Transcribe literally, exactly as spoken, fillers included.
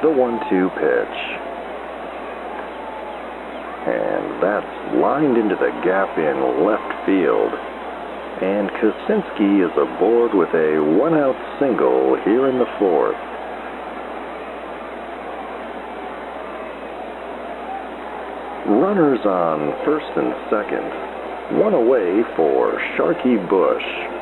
the one two pitch. And that's lined into the gap in left field. And Kosinski is aboard with a one-out single here in the fourth. Runners on first and second. One away for Sharky Bush.